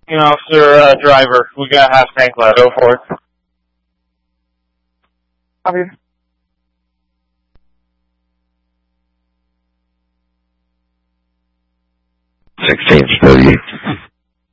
Officer, driver, we got half tank left. Go for it. Copy. 16 study.